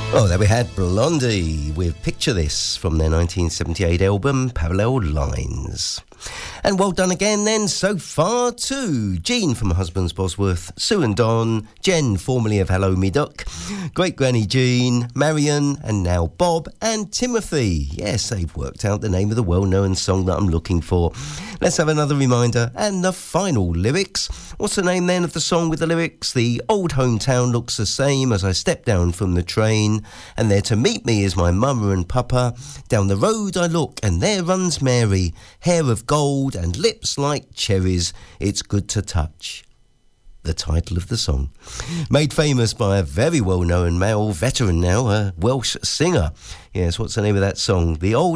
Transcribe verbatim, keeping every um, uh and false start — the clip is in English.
Oh, there we had Blondie with Picture This from their nineteen seventy-eight album Parallel Lines. And well done again then so far to Jean from Husbands Bosworth, Sue and Don, Jen, formerly of Hello Me Duck, Great Granny Jean, Marion, and now Bob and Timothy. Yes, they've worked out the name of the well-known song that I'm looking for. Let's have another reminder and the final lyrics. What's the name then of the song with the lyrics? The old hometown looks the same as I step down from the train, and there to meet me is my mama and papa. Down the road I look, and there runs Mary, hair of gold and lips like cherries. It's good to touch. The title of the song. Made famous by a very well-known male veteran now, a Welsh singer. Yes, what's the name of that song? The Old